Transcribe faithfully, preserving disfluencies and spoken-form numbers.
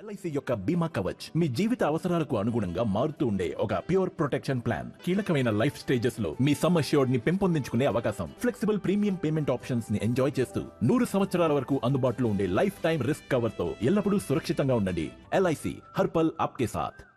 LIC యొక్క బీమా కవచ్ మీ జీవిత అవసరాలకు అనుగుణంగా మారుతూ ఉండే ఒక ప్యూర్ ప్రొటెక్షన్ ప్లాన్. కీలకమైన లైఫ్ స్టేజెస్ లో మీ సమ్ అష్యూర్డ్ ని పెంపొందించుకునే అవకాశం, ఫ్లెక్సిబుల్ ప్రీమియం పేమెంట్ ఆప్షన్స్ ని ఎంజాయ్ చేస్తూ నూరు సంవత్సరాల వరకు అందుబాటులో ఉండే లైఫ్ టైం రిస్క్ కవర్ తో ఎల్లప్పుడూ సురక్షితంగా ఉండండి. ఎల్ఐసి హర్పల్ ఆప్కే సాథ్.